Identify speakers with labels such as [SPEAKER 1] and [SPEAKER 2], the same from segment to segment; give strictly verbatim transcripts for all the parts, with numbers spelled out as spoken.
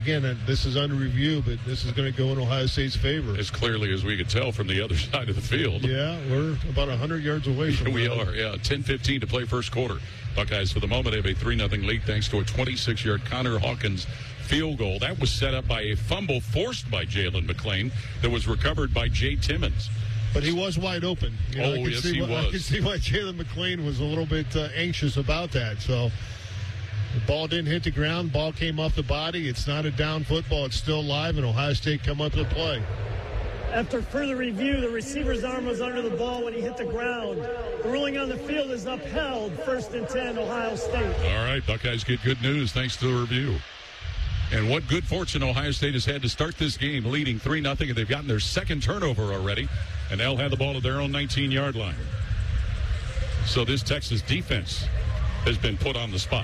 [SPEAKER 1] Again, uh, this is under review, but this is going to go in Ohio State's favor.
[SPEAKER 2] As clearly as we could tell from the other side of the field.
[SPEAKER 1] Yeah, we're about one hundred yards away from
[SPEAKER 2] We
[SPEAKER 1] that.
[SPEAKER 2] are, yeah. ten fifteen to play first quarter. Buckeyes, for the moment, have a three nothing lead thanks to a twenty-six-yard Connor Hawkins field goal. That was set up by a fumble forced by Jalen McLean that was recovered by Jay Timmons.
[SPEAKER 1] But he was wide open. You know,
[SPEAKER 2] oh,
[SPEAKER 1] I can
[SPEAKER 2] yes,
[SPEAKER 1] see
[SPEAKER 2] he
[SPEAKER 1] why,
[SPEAKER 2] was.
[SPEAKER 1] I can see why Jalen McLean was a little bit uh, anxious about that. So the ball didn't hit the ground. Ball came off the body. It's not a down football. It's still live, and Ohio State come up to play.
[SPEAKER 3] After further review, the receiver's arm was under the ball when he hit the ground. The ruling on the field is upheld. First and ten, Ohio State.
[SPEAKER 2] All right, Buckeyes get good news thanks to the review. And what good fortune Ohio State has had to start this game, leading three nothing, and they've gotten their second turnover already, and they'll have the ball at their own nineteen-yard line. So this Texas defense has been put on the spot.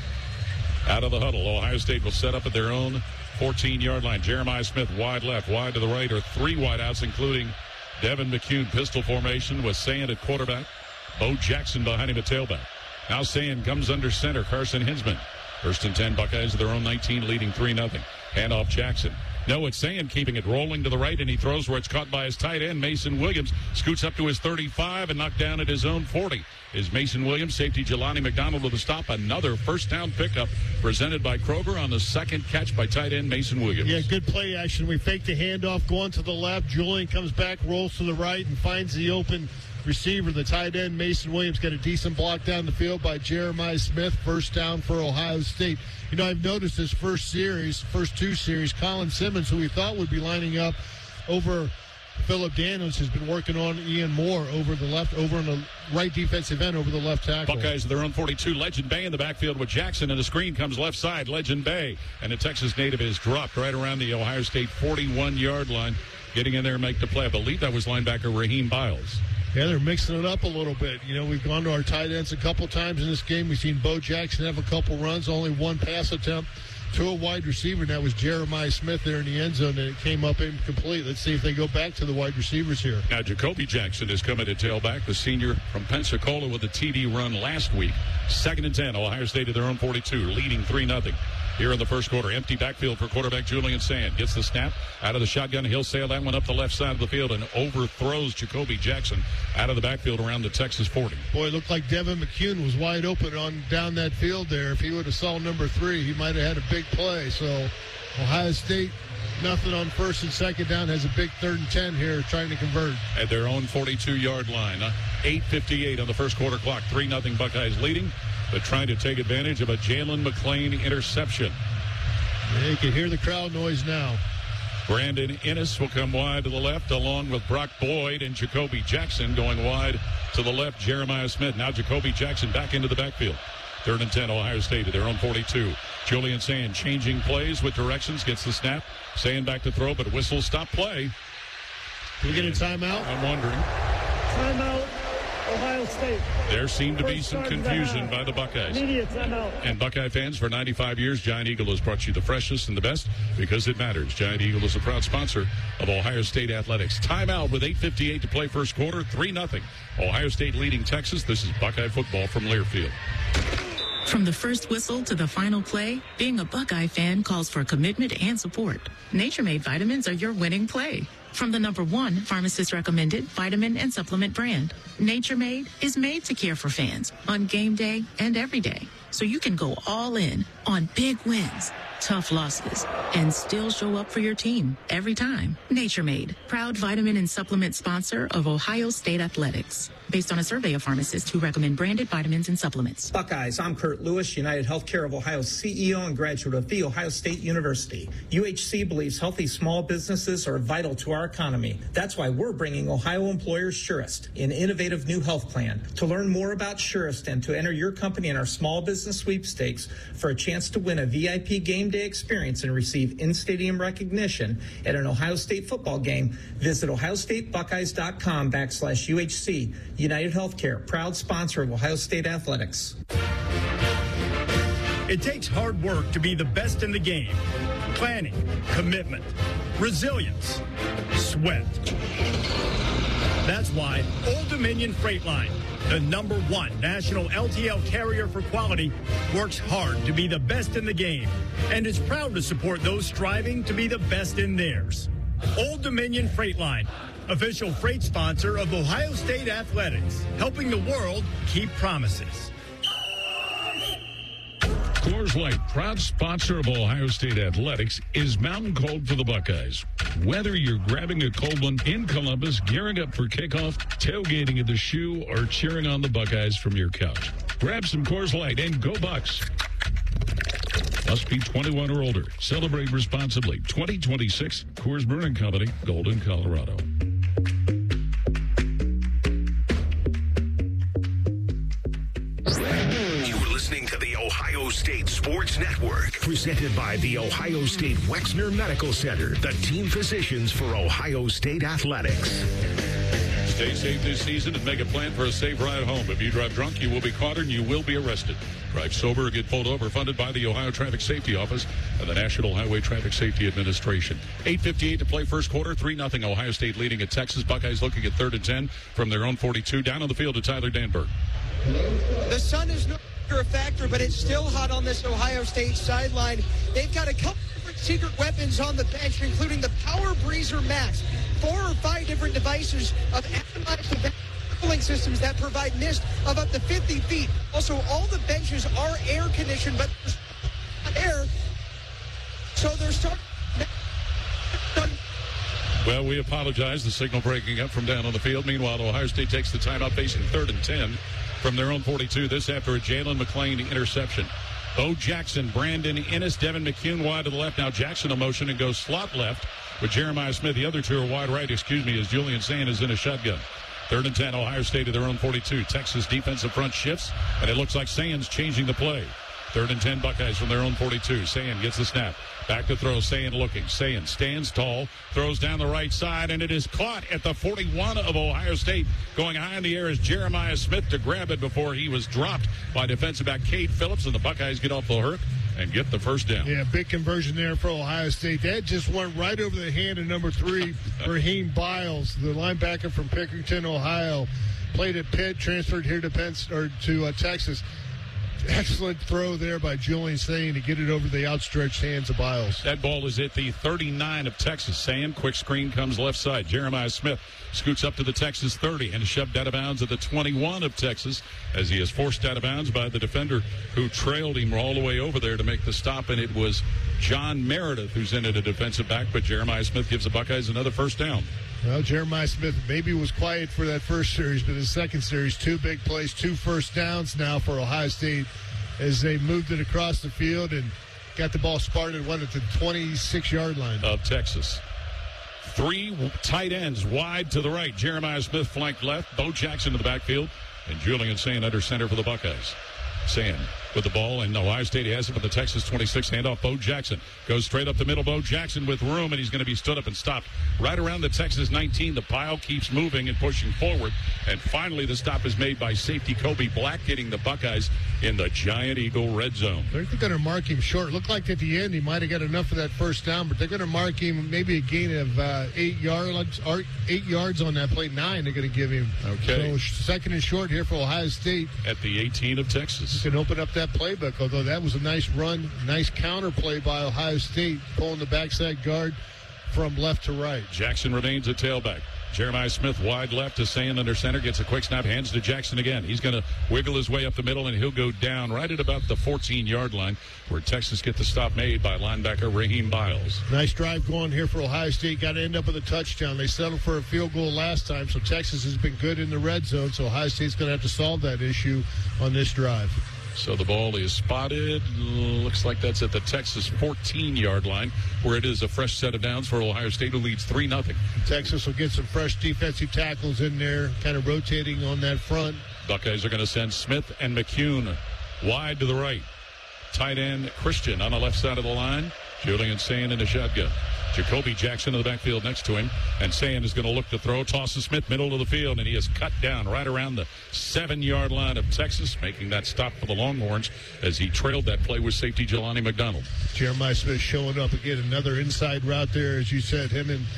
[SPEAKER 2] Out of the huddle, Ohio State will set up at their own fourteen-yard line. Jeremiah Smith wide left, wide to the right, or three wideouts, including Devin McCune. Pistol formation with Sand at quarterback. Bo Jackson behind him at tailback. Now Sand comes under center. Carson Hinsman. First and ten, Buckeyes at their own nineteen, leading three nothing. Handoff Jackson. No, it's Sand keeping it rolling to the right, and he throws where it's caught by his tight end, Mason Williams. Scoots up to his thirty-five and knocked down at his own forty. Is Mason Williams, safety Jelani McDonald with a stop. Another first down pickup presented by Kroger on the second catch by tight end Mason Williams.
[SPEAKER 1] Yeah, good play action. We fake the handoff, going to the left. Julian comes back, rolls to the right, and finds the open receiver. The tight end, Mason Williams, got a decent block down the field by Jeremiah Smith. First down for Ohio State. You know, I've noticed this first series, first two series, Colin Simmons, who we thought would be lining up over Philip Daniels, has been working on Ian Moore over the left, over on the right defensive end, over the left tackle.
[SPEAKER 2] Buckeyes at their own forty-two. Legend Bay in the backfield with Jackson, and the screen comes left side. Legend Bay, and the Texas native is dropped right around the Ohio State forty-one-yard line, getting in there and make the play. I believe that was linebacker Raheem Biles.
[SPEAKER 1] Yeah, they're mixing it up a little bit. You know, we've gone to our tight ends a couple times in this game. We've seen Bo Jackson have a couple runs, only one pass attempt to a wide receiver, and that was Jeremiah Smith there in the end zone, and it came up incomplete. Let's see if they go back to the wide receivers here.
[SPEAKER 2] Now, Jacoby Jackson is coming to tailback, the senior from Pensacola with a T D run last week. Second and ten, Ohio State at their own forty-two, leading three nothing. Here in the first quarter, empty backfield for quarterback Julian Sand. Gets the snap out of the shotgun. He'll sail that one up the left side of the field and overthrows Jacoby Jackson out of the backfield around the Texas forty.
[SPEAKER 1] Boy, it looked like Devin McCune was wide open on down that field there. If he would have saw number three, he might have had a big play. So Ohio State, nothing on first and second down, has a big third and ten here trying to convert. At
[SPEAKER 2] their own forty-two-yard line. Uh, eight fifty-eight on the first quarter clock. three nothing Buckeyes leading, but trying to take advantage of a Jalen McLean interception.
[SPEAKER 1] Yeah, you can hear the crowd noise now.
[SPEAKER 2] Brandon Ennis will come wide to the left, along with Brock Boyd and Jacoby Jackson going wide to the left. Jeremiah Smith. Now Jacoby Jackson back into the backfield. Third and ten, Ohio State at their own forty-two. Julian Sand changing plays with directions, gets the snap. Sand back to throw, but whistle stop play.
[SPEAKER 1] Can we get a timeout?
[SPEAKER 2] I'm wondering.
[SPEAKER 3] Timeout, Ohio State.
[SPEAKER 2] There seemed to be some confusion by the Buckeyes.
[SPEAKER 3] Immediate timeout.
[SPEAKER 2] And Buckeye fans, for ninety-five years, Giant Eagle has brought you the freshest and the best because it matters. Giant Eagle is a proud sponsor of Ohio State Athletics. Timeout with eight fifty-eight to play first quarter, three nothing. Ohio State leading Texas. This is Buckeye football from Learfield.
[SPEAKER 4] From the first whistle to the final play, being a Buckeye fan calls for commitment and support. Nature Made vitamins are your winning play. From the number one pharmacist-recommended vitamin and supplement brand, Nature Made is made to care for fans on game day and every day, so you can go all in on big wins, tough losses, and still show up for your team every time. Nature Made, proud vitamin and supplement sponsor of Ohio State Athletics, based on a survey of pharmacists who recommend branded vitamins and supplements.
[SPEAKER 5] Buckeyes, I'm Kurt Lewis, United Healthcare of Ohio's C E O and graduate of The Ohio State University. U H C believes healthy small businesses are vital to our economy. That's why we're bringing Ohio employers Surest, an innovative new health plan. To learn more about Surest and to enter your company in our small business sweepstakes for a chance to win a V I P game day experience and receive in-stadium recognition at an Ohio State football game, visit ohiostatebuckeyes.com backslash UHC. United Healthcare, proud sponsor of Ohio State Athletics.
[SPEAKER 6] It takes hard work to be the best in the game. Planning, commitment, resilience, sweat. That's why Old Dominion Freight Line, the number one national L T L carrier for quality, works hard to be the best in the game and is proud to support those striving to be the best in theirs. Old Dominion Freight Line, official freight sponsor of Ohio State Athletics, helping the world keep promises.
[SPEAKER 2] Coors Light, proud sponsor of Ohio State Athletics, is mountain cold for the Buckeyes. Whether you're grabbing a cold one in Columbus, gearing up for kickoff, tailgating at the Shoe, or cheering on the Buckeyes from your couch, grab some Coors Light and go Bucks. Must be twenty-one or older. Celebrate responsibly. twenty twenty-six Coors Brewing Company, Golden, Colorado.
[SPEAKER 7] Listening to the Ohio State Sports Network, presented by the Ohio State Wexner Medical Center, the team physicians for Ohio State Athletics.
[SPEAKER 2] Stay safe this season and make a plan for a safe ride home. If you drive drunk, you will be caught and you will be arrested. Drive sober or get pulled over. Funded by the Ohio Traffic Safety Office and the National Highway Traffic Safety Administration. eight fifty-eight to play first quarter. three nothing Ohio State leading at Texas. Buckeyes looking at third and ten from their own forty-two. Down on the field to Tyler Danberg.
[SPEAKER 8] The sun is no longer a factor, but it's still hot on this Ohio State sideline. They've got a couple different secret weapons on the bench, including the Power Breezer Max. Four or five different devices of atomized cooling systems that provide mist of up to fifty feet. Also, all the benches are air conditioned, but there's not air. So they're starting.
[SPEAKER 2] Well, we apologize. The signal breaking up from down on the field. Meanwhile, Ohio State takes the timeout facing third and ten from their own forty-two. This after a Jalen McClain interception. Bo Jackson, Brandon Ennis, Devin McCune wide to the left. Now Jackson a motion and goes slot left with Jeremiah Smith. The other two are wide right, excuse me, as Julian Sayin is in a shotgun. Third and ten, Ohio State at their own forty-two. Texas defensive front shifts, and it looks like Sayin's changing the play. Third and ten, Buckeyes from their own forty-two. Sayin gets the snap. Back to throw. Sayin looking. Sayin stands tall, throws down the right side, and it is caught at the forty-one of Ohio State. Going high in the air is Jeremiah Smith to grab it before he was dropped by defensive back Cade Phillips, and the Buckeyes get off the hook and get the first down.
[SPEAKER 1] Yeah, big conversion there for Ohio State. That just went right over the hand of number three, Raheem Biles, the linebacker from Pickerington, Ohio. Played at Pitt, transferred here to Penn or to uh, Texas. Excellent throw there by Julian Sayin to get it over the outstretched hands of Biles.
[SPEAKER 2] That ball is at the thirty-nine of Texas. Sayin, quick screen comes left side. Jeremiah Smith scoots up to the Texas thirty and is shoved out of bounds at the twenty-one of Texas as he is forced out of bounds by the defender who trailed him all the way over there to make the stop, and it was John Meredith who's in at a defensive back, but Jeremiah Smith gives the Buckeyes another first down.
[SPEAKER 1] Well, Jeremiah Smith maybe was quiet for that first series, but his second series, two big plays, two first downs now for Ohio State as they moved it across the field and got the ball started, went at the twenty-six-yard line.
[SPEAKER 2] Of Texas. Three tight ends wide to the right. Jeremiah Smith flanked left. Bo Jackson to the backfield. And Julian Sayin under center for the Buckeyes. Sayin with the ball, and Ohio State has it with the Texas twenty-six. Handoff, Bo Jackson. Goes straight up the middle. Bo Jackson with room, and he's going to be stood up and stopped right around the Texas nineteen. The pile keeps moving and pushing forward. And finally, the stop is made by safety Kobe Black, getting the Buckeyes in the Giant Eagle red zone.
[SPEAKER 1] They're going to mark him short. Looked like at the end he might have got enough of that first down, but they're going to mark him maybe a gain of uh, eight yards or eight yards on that play. Nine they're going to give him.
[SPEAKER 2] Okay.
[SPEAKER 1] So second and short here for Ohio State.
[SPEAKER 2] At the eighteen of Texas.
[SPEAKER 1] You can open up that playbook, although that was a nice run, nice counter play by Ohio State, pulling the backside guard from left to right.
[SPEAKER 2] Jackson remains a tailback. Jeremiah Smith wide left to Sayin under center, gets a quick snap, hands to Jackson again. He's going to wiggle his way up the middle, and he'll go down right at about the fourteen-yard line where Texas get the stop made by linebacker Raheem Biles.
[SPEAKER 1] Nice drive going here for Ohio State. Got to end up with a touchdown. They settled for a field goal last time, so Texas has been good in the red zone, so Ohio State's going to have to solve that issue on this drive.
[SPEAKER 2] So the ball is spotted. Looks like that's at the Texas fourteen-yard line, where it is a fresh set of downs for Ohio State, who leads three nothing.
[SPEAKER 1] Texas will get some fresh defensive tackles in there, kind of rotating on that front.
[SPEAKER 2] Buckeyes are going to send Smith and McCune wide to the right. Tight end Christian on the left side of the line. Julian Sayin in the shotgun. Jacoby Jackson in the backfield next to him. And Sayin is going to look to throw. Tosses Smith middle of the field, and he is cut down right around the seven-yard line of Texas, making that stop for the Longhorns as he trailed that play with safety Jelani McDonald.
[SPEAKER 1] Jeremiah Smith showing up again. Another inside route there, as you said. Him and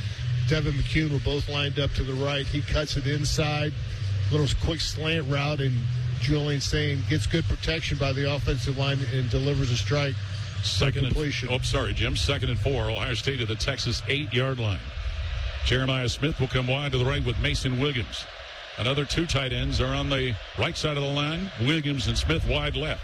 [SPEAKER 1] Devin McCune were both lined up to the right. He cuts it inside, little quick slant route, and Julian Sayin gets good protection by the offensive line and delivers a strike.
[SPEAKER 2] Second
[SPEAKER 1] completion.
[SPEAKER 2] And, oh, sorry, Jim. Second and four. Ohio State at the Texas eight-yard line. Jeremiah Smith will come wide to the right with Mason Williams. Another two tight ends are on the right side of the line. Williams and Smith wide left.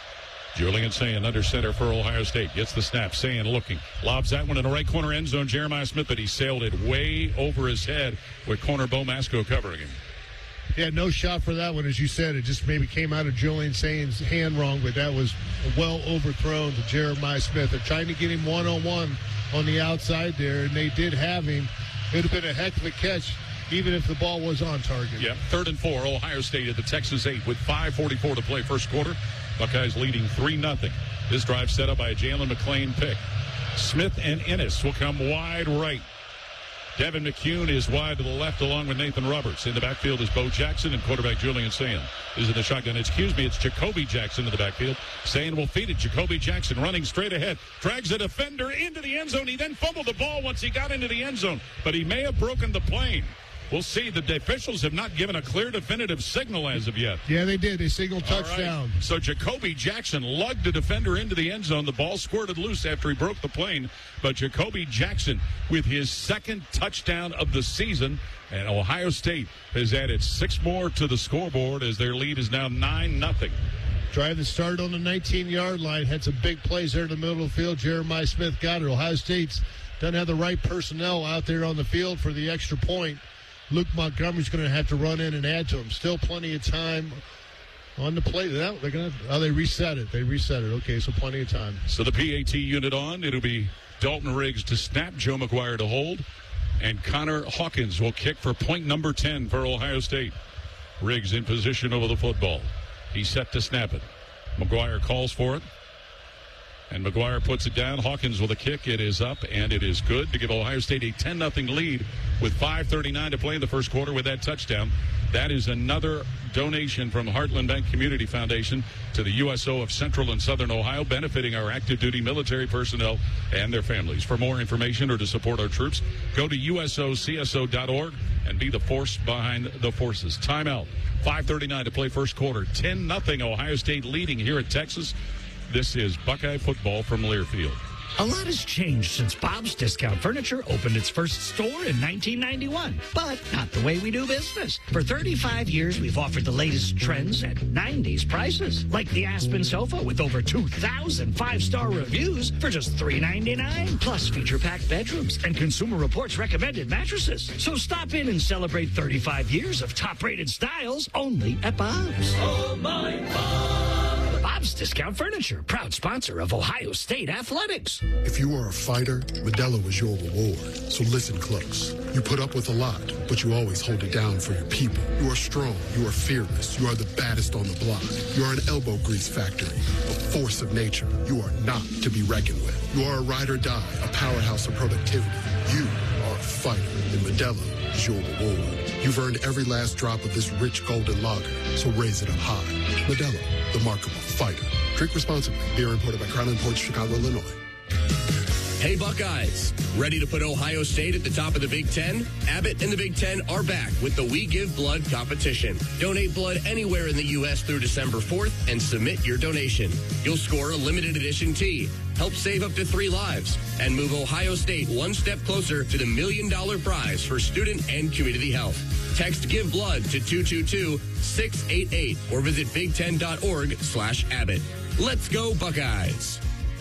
[SPEAKER 2] Julian Sayin under center for Ohio State. Gets the snap. Sayin looking. Lobs that one in the right corner end zone. Jeremiah Smith, but he sailed it way over his head with corner Bo Masco covering him.
[SPEAKER 1] Yeah, no shot for that one, as you said. It just maybe came out of Julian Sayin's hand wrong, but that was well overthrown to Jeremiah Smith. They're trying to get him one-on-one on the outside there, and they did have him. It would have been a heck of a catch, even if the ball was on target.
[SPEAKER 2] Yeah, third and four, Ohio State at the Texas eight with five forty-four to play first quarter. Buckeyes leading three nothing. This drive set up by a Jalen McClain pick. Smith and Ennis will come wide right. Devin McCune is wide to the left along with Nathan Roberts. In the backfield is Bo Jackson, and quarterback Julian Sayin is in the shotgun. Excuse me, it's Jacoby Jackson in the backfield. Sayin will feed it. Jacoby Jackson running straight ahead. Drags a defender into the end zone. He then fumbled the ball once he got into the end zone, but he may have broken the plane. We'll see. The officials have not given a clear, definitive signal as of yet.
[SPEAKER 1] Yeah, they did. They signaled touchdown.
[SPEAKER 2] Right. So Jacoby Jackson lugged the defender into the end zone. The ball squirted loose after he broke the plane. But Jacoby Jackson with his second touchdown of the season. And Ohio State has added six more to the scoreboard as their lead is now nine nothing.
[SPEAKER 1] Drive that started on the nineteen-yard line. Had some big plays there in the middle of the field. Jeremiah Smith got it. Ohio State's doesn't have the right personnel out there on the field for the extra point. Luke Montgomery's going to have to run in and add to him. Still plenty of time on the play. They're going to, oh, they reset it. They reset it. Okay, so plenty of time.
[SPEAKER 2] So the P A T unit on. It'll be Dalton Riggs to snap, Joe McGuire to hold, and Connor Hawkins will kick for point number ten for Ohio State. Riggs in position over the football. He's set to snap it. McGuire calls for it. And McGuire puts it down. Hawkins with a kick. It is up, and it is good to give Ohio State a ten nothing lead with five thirty-nine to play in the first quarter with that touchdown. That is another donation from Heartland Bank Community Foundation to the U S O of Central and Southern Ohio, benefiting our active duty military personnel and their families. For more information or to support our troops, go to U S O C S O dot org and be the force behind the forces. Timeout. five thirty-nine to play first quarter. ten nothing Ohio State leading here at Texas. This is Buckeye football from Learfield.
[SPEAKER 9] A lot has changed since Bob's Discount Furniture opened its first store in nineteen ninety-one, but not the way we do business. For thirty-five years, we've offered the latest trends at nineties prices, like the Aspen sofa with over two thousand five-star reviews for just three ninety-nine, plus feature-packed bedrooms and Consumer Reports recommended mattresses. So stop in and celebrate thirty-five years of top-rated styles only at Bob's. Oh, my Bob! Bob's Discount Furniture, proud sponsor of Ohio State Athletics.
[SPEAKER 10] If you are a fighter, Modelo is your reward. So listen close. You put up with a lot, but you always hold it down for your people. You are strong. You are fearless. You are the baddest on the block. You are an elbow grease factory, a force of nature. You are not to be reckoned with. You are a ride or die, a powerhouse of productivity. You are a fighter, and Modelo is your reward. You've earned every last drop of this rich golden lager, so raise it up high. Modelo, the mark of a fighter. Drink responsibly. Beer imported by Crown Imports, Chicago, Illinois.
[SPEAKER 11] Hey, Buckeyes. Ready to put Ohio State at the top of the Big Ten? Abbott and the Big Ten are back with the We Give Blood competition. Donate blood anywhere in the U S through December fourth and submit your donation. You'll score a limited edition tee, help save up to three lives, and move Ohio State one step closer to the million dollar prize for student and community health. Text Give Blood to two two two, six eight eight or visit big ten dot org slash Abbott. Let's go, Buckeyes.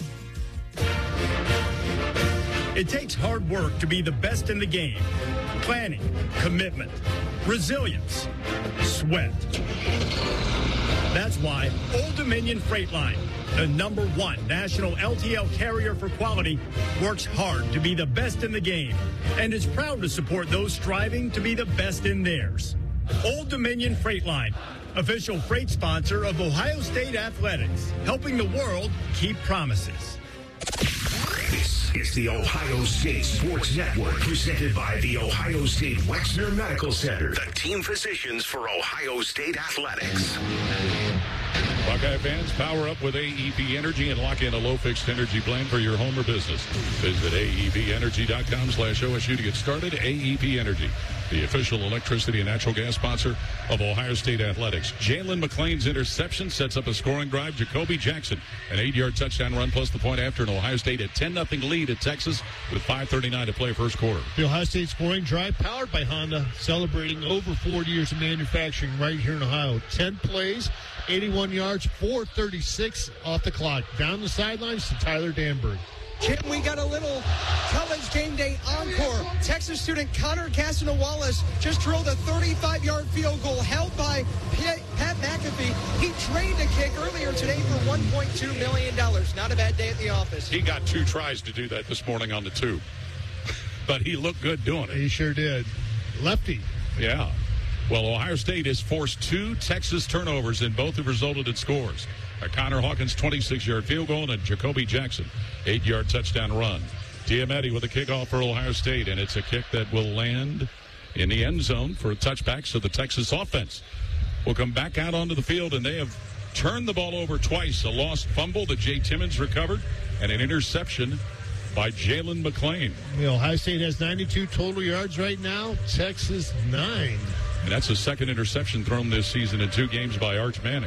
[SPEAKER 6] It takes hard work to be the best in the game. Planning, commitment, resilience, sweat. That's why Old Dominion Freight Line, the number one national L T L carrier for quality, works hard to be the best in the game and is proud to support those striving to be the best in theirs. Old Dominion Freight Line, official freight sponsor of Ohio State Athletics, helping the world keep promises.
[SPEAKER 7] This is the Ohio State Sports Network, presented by the Ohio State Wexner Medical Center, the team physicians for Ohio State Athletics.
[SPEAKER 2] Buckeye fans, power up with A E P Energy and lock in a low-fixed energy plan for your home or business. Visit A E P energy dot com slash O S U to get started. A E P Energy, the official electricity and natural gas sponsor of Ohio State Athletics. Jalen McLean's interception sets up a scoring drive. Jacoby Jackson, an eight-yard touchdown run plus the point after an Ohio State at ten nothing lead at Texas with five thirty-nine to play first quarter.
[SPEAKER 1] The Ohio State scoring drive powered by Honda, celebrating over forty years of manufacturing right here in Ohio. ten plays, eighty-one yards, four thirty-six off the clock. Down the sidelines to Tyler Danberg.
[SPEAKER 8] Jim, we got a little college game day encore. Texas student Connor Casanova-Wallace just drilled a thirty-five-yard field goal held by Pat McAfee. He trained a kick earlier today for one point two million dollars. Not a bad day at the office.
[SPEAKER 2] He got two tries to do that this morning on the tube. But he looked good doing it.
[SPEAKER 1] He sure did. Lefty.
[SPEAKER 2] Yeah. Well, Ohio State has forced two Texas turnovers, and both have resulted in scores. A Connor Hawkins twenty-six-yard field goal and a Jacoby Jackson eight-yard touchdown run. Diametti with a kickoff for Ohio State, and it's a kick that will land in the end zone for a touchback, so the Texas offense will come back out onto the field, and they have turned the ball over twice. A lost fumble that Jay Timmons recovered, and an interception by Jalen McLean.
[SPEAKER 1] You know, Ohio State has ninety-two total yards right now. Texas, nine.
[SPEAKER 2] And that's the second interception thrown this season in two games by Arch Manning.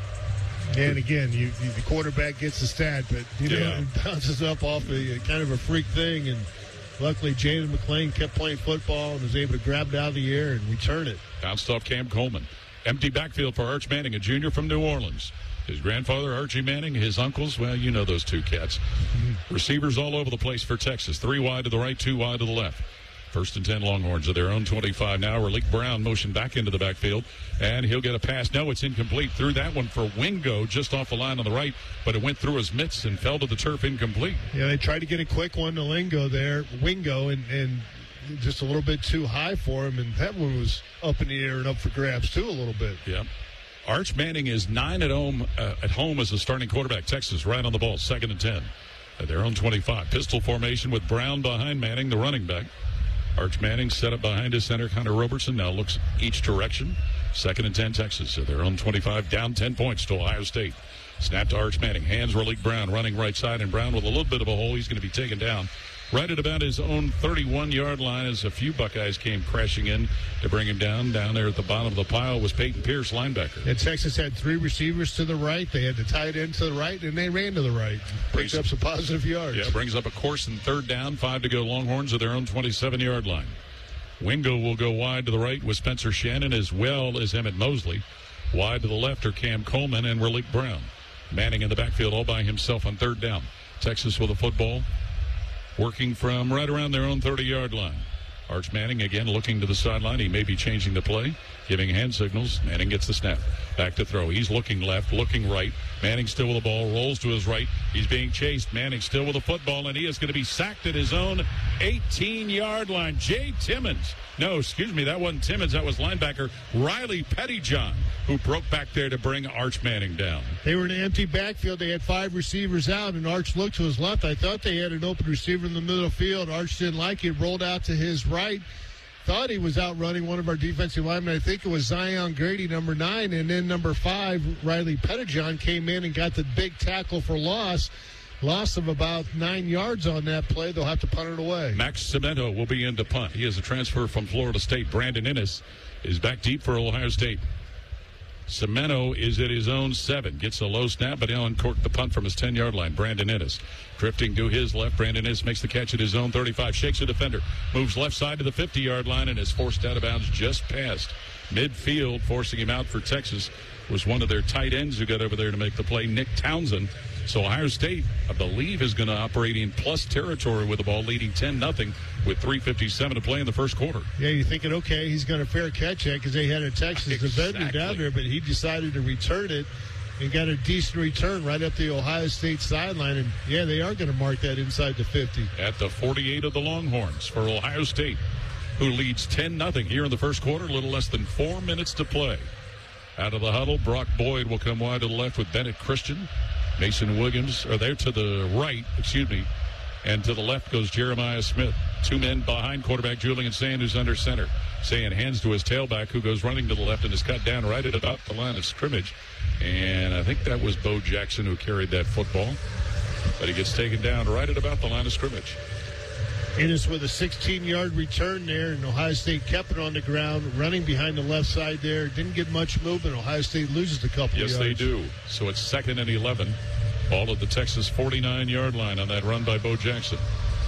[SPEAKER 1] And again, you, you, the quarterback gets the stat, but you know,
[SPEAKER 2] Yeah.
[SPEAKER 1] it bounces up off a, a kind of a freak thing. And luckily, Jalen McLean kept playing football and was able to grab it out of the air and return it.
[SPEAKER 2] Bounced off Cam Coleman. Empty backfield for Arch Manning, a junior from New Orleans. His grandfather, Archie Manning, his uncles, well, you know those two cats. Mm-hmm. Receivers all over the place for Texas. Three wide to the right, two wide to the left. First and ten Longhorns at their own twenty-five now. Raleek Brown motion back into the backfield, and he'll get a pass. No, it's incomplete. Threw that one for Wingo just off the line on the right, but it went through his mitts and fell to the turf incomplete.
[SPEAKER 1] Yeah, they tried to get a quick one to Lingo there, Wingo, and, and just a little bit too high for him, and that one was up in the air and up for grabs too a little bit.
[SPEAKER 2] Yeah. Arch Manning is nine at home uh, at home as a starting quarterback. Texas right on the ball, second and ten at their own twenty-five. Pistol formation with Brown behind Manning, the running back. Arch Manning set up behind his center, Connor Robertson, now looks each direction. Second and ten, Texas at their own twenty-five, down ten points to Ohio State. Snap to Arch Manning, hands Raleek Brown, running right side, and Brown with a little bit of a hole. He's going to be taken down right at about his own thirty-one-yard line as a few Buckeyes came crashing in to bring him down. Down there at the bottom of the pile was Peyton Pierce, linebacker.
[SPEAKER 1] And Texas had three receivers to the right. They had the tight end to the right, and they ran to the right. Picked up some positive yards.
[SPEAKER 2] Yeah, brings up a course and third down, five to go. Longhorns at their own twenty-seven-yard line. Wingo will go wide to the right with Spencer Shannon as well as Emmett Mosley. Wide to the left are Cam Coleman and Raleek Brown. Manning in the backfield all by himself on third down. Texas with a football, working from right around their own thirty-yard line. Arch Manning again looking to the sideline. He may be changing the play, giving hand signals. Manning gets the snap. Back to throw. He's looking left, looking right. Manning still with the ball, rolls to his right. He's being chased. Manning still with the football, and he is going to be sacked at his own eighteen-yard line. Jay Timmons. No, excuse me, that wasn't Timmons. That was linebacker Riley Pettyjohn, who broke back there to bring Arch Manning down.
[SPEAKER 1] They were in an empty backfield. They had five receivers out, and Arch looked to his left. I thought they had an open receiver in the middle of the field. Arch didn't like it, rolled out to his right. Thought he was out running one of our defensive linemen. I think it was Zion Grady, number nine, and then number five, Riley Pettyjohn, came in and got the big tackle for loss. Loss of about nine yards on that play. They'll have to punt it away.
[SPEAKER 2] Max Cemento will be in to punt. He is a transfer from Florida State. Brandon Innes is back deep for Ohio State. Cemento is at his own seven. Gets a low snap, but he'll uncork the punt from his ten-yard line. Brandon Innes drifting to his left. Brandon Innes makes the catch at his own thirty-five. Shakes a defender. Moves left side to the fifty-yard line and is forced out of bounds just past midfield. Forcing him out for Texas was one of their tight ends who got over there to make the play, Nick Townsend. So Ohio State, I believe, is going to operate in plus territory with the ball, leading ten nothing with three fifty-seven to play in the first quarter.
[SPEAKER 1] Yeah, you're thinking, okay, he's going to fair catch that because they had a Texas defender
[SPEAKER 2] Exactly.
[SPEAKER 1] down there, but he decided to return it and got a decent return right up the Ohio State sideline. And, yeah, they are going to mark that inside the fifty.
[SPEAKER 2] At the forty-eight of the Longhorns for Ohio State, who leads ten nothing here in the first quarter, a little less than four minutes to play. Out of the huddle, Brock Boyd will come wide to the left with Bennett Christian. Mason Williams are there to the right, excuse me, and to the left goes Jeremiah Smith. Two men behind quarterback Julian Sand, who's under center. Sand hands to his tailback, who goes running to the left and is cut down right at about the line of scrimmage. And I think that was Bo Jackson who carried that football. But he gets taken down right at about the line of scrimmage.
[SPEAKER 1] Ennis with a sixteen-yard return there, and Ohio State kept it on the ground, running behind the left side there. Didn't get much movement. Ohio State loses a couple
[SPEAKER 2] yes,
[SPEAKER 1] of yards.
[SPEAKER 2] Yes, they do. So it's second and eleven. Ball at the Texas forty-nine-yard line on that run by Bo Jackson.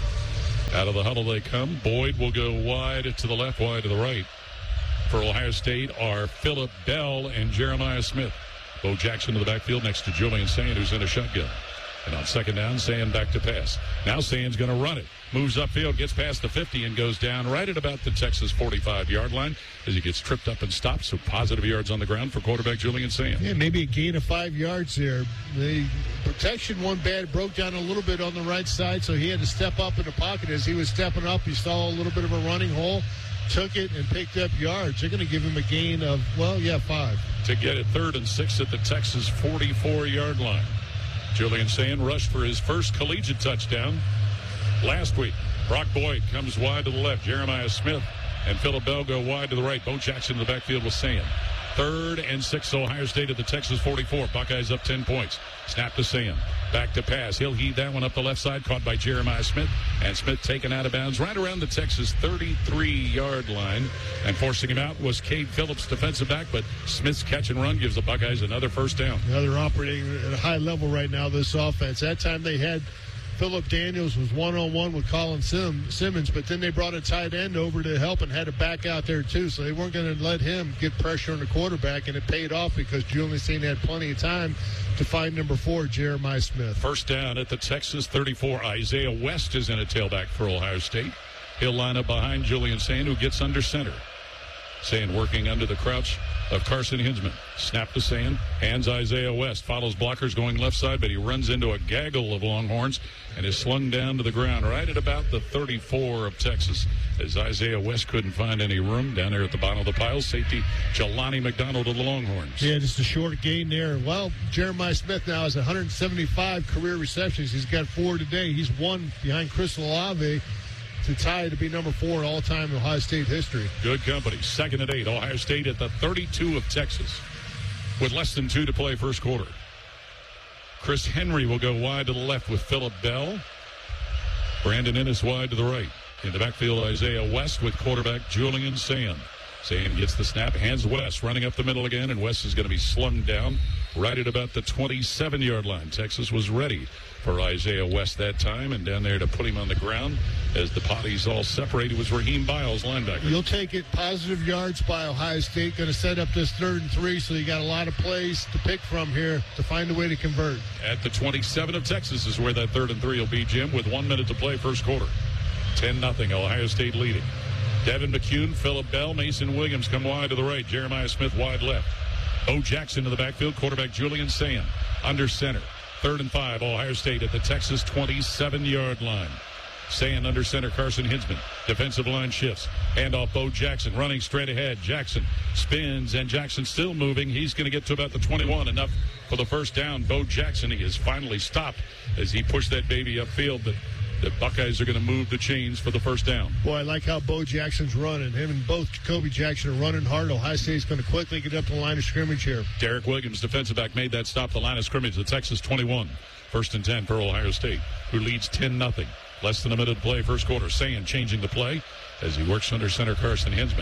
[SPEAKER 2] Out of the huddle they come. Boyd will go wide to the left, wide to the right. For Ohio State are Phillip Bell and Jeremiah Smith. Bo Jackson to the backfield next to Julian Sand, who's in a shotgun. And on second down, Sand back to pass. Now Sand's going to run it. Moves upfield, gets past the fifty, and goes down right at about the Texas forty-five-yard line as he gets tripped up and stopped. So positive yards on the ground for quarterback Julian Sand.
[SPEAKER 1] Yeah, maybe a gain of five yards there. The protection one bad, broke down a little bit on the right side, so he had to step up in the pocket. As he was stepping up, he saw a little bit of a running hole, took it, and picked up yards. They're going to give him a gain of, well, yeah, five.
[SPEAKER 2] To get it third and six at the Texas forty-four-yard line. Julian Sand rushed for his first collegiate touchdown last week. Brock Boyd comes wide to the left. Jeremiah Smith and Phillip Bell go wide to the right. Bo Jackson in the backfield with Sand. Third and six, Ohio State at the Texas forty-four. Buckeyes up ten points. Snap to Sand. Back to pass. He'll heave that one up the left side, caught by Jeremiah Smith. And Smith taken out of bounds right around the Texas thirty-three-yard line. And forcing him out was Cade Phillips, defensive back. But Smith's catch and run gives the Buckeyes another first down.
[SPEAKER 1] Now they're operating at a high level right now, this offense. That time they had Phillip Daniels was one-on-one with Colin Sim, Simmons, but then they brought a tight end over to help and had to back out there too, so they weren't going to let him get pressure on the quarterback, and it paid off because Julian Sand had plenty of time to find number four, Jeremiah Smith.
[SPEAKER 2] First down at the Texas thirty-four. Isaiah West is in a tailback for Ohio State. He'll line up behind Julian Sand, who gets under center. Sand working under the crouch of Carson Hinsman. Snap to Sand. Hands Isaiah West. Follows blockers going left side, but he runs into a gaggle of Longhorns and is slung down to the ground right at about the thirty-four of Texas as Isaiah West couldn't find any room down there at the bottom of the pile. Safety Jelani McDonald of the Longhorns.
[SPEAKER 1] Yeah, just a short gain there. Well, Jeremiah Smith now has one hundred seventy-five career receptions. He's got four today. He's one behind Chris Olave to tie to be number four in all-time Ohio State history.
[SPEAKER 2] Good company. Second and eight. Ohio State at the thirty-two of Texas with less than two to play first quarter. Chris Henry will go wide to the left with Phillip Bell. Brandon Ennis wide to the right. In the backfield, Isaiah West with quarterback Julian Sand. Sand gets the snap, hands West, running up the middle again, and West is going to be slung down right at about the twenty-seven-yard line. Texas was ready for Isaiah West that time, and down there to put him on the ground as the potties all separated was Raheem Biles, linebacker.
[SPEAKER 1] You'll take it. Positive yards by Ohio State. Going to set up this third and three, so you got a lot of plays to pick from here to find a way to convert.
[SPEAKER 2] At the twenty-seven of Texas is where that third and three will be, Jim, with one minute to play first quarter. ten nothing, Ohio State leading. Devin McCune, Phillip Bell, Mason Williams come wide to the right. Jeremiah Smith wide left. Bo Jackson to the backfield. Quarterback Julian Sand under center. Third and five, Ohio State at the Texas twenty-seven-yard line. Sand under center, Carson Hinsman. Defensive line shifts. Handoff, Bo Jackson running straight ahead. Jackson spins, and Jackson still moving. He's going to get to about the twenty-one. Enough for the first down. Bo Jackson, he is finally stopped as he pushed that baby upfield, but the Buckeyes are going to move the chains for the first down.
[SPEAKER 1] Boy, I like how Bo Jackson's running. Him and both Jacoby Jackson are running hard. Ohio State's going to quickly get up to the line of scrimmage here.
[SPEAKER 2] Derek Williams, defensive back, made that stop the line of scrimmage. The Texas twenty-one. First and ten for Ohio State, who leads ten nothing. Less than a minute to play first quarter. Sand changing the play as he works under center Carson Hinsman.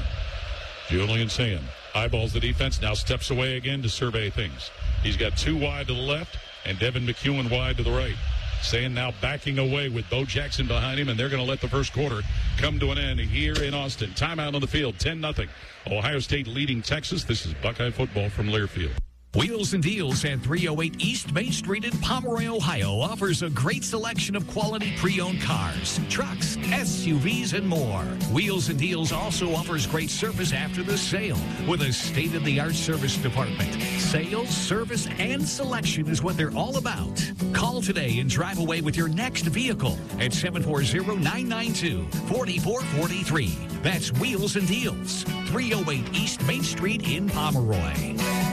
[SPEAKER 2] Julian Sand eyeballs the defense, now steps away again to survey things. He's got two wide to the left and Devin McEwen wide to the right. Sand now backing away with Bo Jackson behind him, and they're going to let the first quarter come to an end here in Austin. Timeout on the field, ten nothing. Ohio State leading Texas. This is Buckeye football from Learfield.
[SPEAKER 12] Wheels and Deals at three oh eight East Main Street in Pomeroy, Ohio offers a great selection of quality pre-owned cars, trucks, S U Vs, and more. Wheels and Deals also offers great service after the sale with a state-of-the-art service department. Sales, service, and selection is what they're all about. Call today and drive away with your next vehicle at seven four zero, nine nine two, four four four three. That's Wheels and Deals, three oh eight East Main Street in Pomeroy.